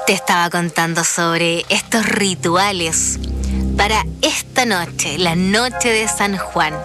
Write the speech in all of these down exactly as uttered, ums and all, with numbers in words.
Te estaba contando sobre estos rituales para esta noche, la noche de San Juan.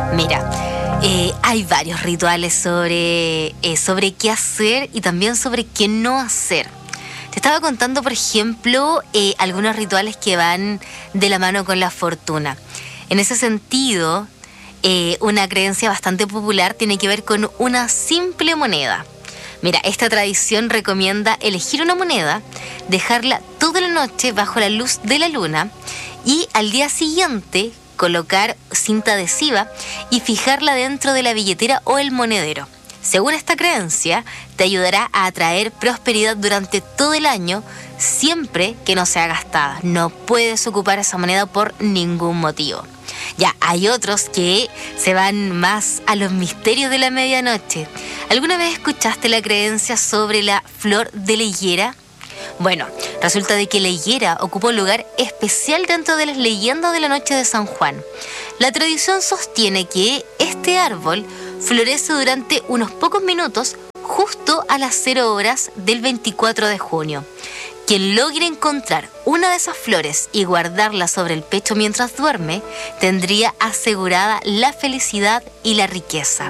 Mira, eh, hay varios rituales sobre, eh, sobre qué hacer y también sobre qué no hacer. Te estaba contando, por ejemplo, eh, algunos rituales que van de la mano con la fortuna. En ese sentido, eh, una creencia bastante popular tiene que ver con una simple moneda. Mira, esta tradición recomienda elegir una moneda, dejarla toda la noche bajo la luz de la luna y al día siguiente colocar cinta adhesiva y fijarla dentro de la billetera o el monedero. Según esta creencia, te ayudará a atraer prosperidad durante todo el año, siempre que no sea gastada. No puedes ocupar esa moneda por ningún motivo. Ya, hay otros que se van más a los misterios de la medianoche. ¿Alguna vez escuchaste la creencia sobre la flor de la higuera? Bueno, resulta de que la higuera ocupa un lugar especial dentro de las leyendas de la noche de San Juan. La tradición sostiene que este árbol florece durante unos pocos minutos justo a las cero horas del veinticuatro de junio. Quien logre encontrar una de esas flores y guardarla sobre el pecho mientras duerme, tendría asegurada la felicidad y la riqueza.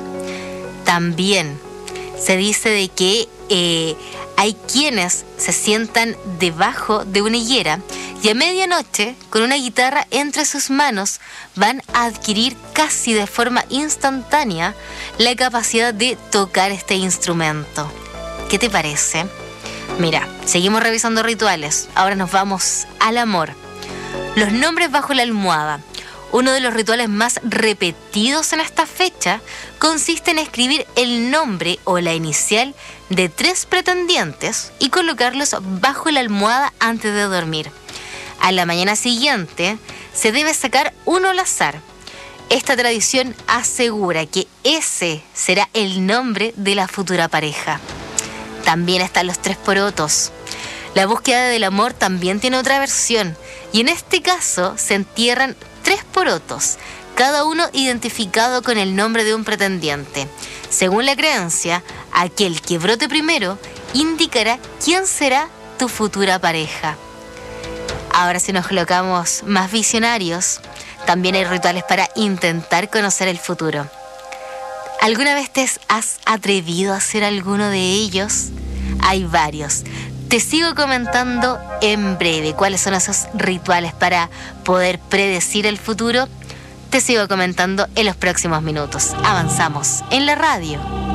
También se dice de que eh, hay quienes se sientan debajo de una higuera y a medianoche, con una guitarra entre sus manos, van a adquirir casi de forma instantánea la capacidad de tocar este instrumento. ¿Qué te parece? Mira, seguimos revisando rituales. Ahora nos vamos al amor. Los nombres bajo la almohada. Uno de los rituales más repetidos en esta fecha consiste en escribir el nombre o la inicial de tres pretendientes y colocarlos bajo la almohada antes de dormir. A la mañana siguiente se debe sacar uno al azar. Esta tradición asegura que ese será el nombre de la futura pareja. También están los tres porotos. La búsqueda del amor también tiene otra versión, y en este caso se entierran tres porotos, cada uno identificado con el nombre de un pretendiente. Según la creencia, aquel que brote primero indicará quién será tu futura pareja. Ahora, si nos colocamos más visionarios, también hay rituales para intentar conocer el futuro. ¿Alguna vez te has atrevido a hacer alguno de ellos? Hay varios. Te sigo comentando en breve cuáles son esos rituales para poder predecir el futuro. Te sigo comentando en los próximos minutos. Avanzamos en la radio.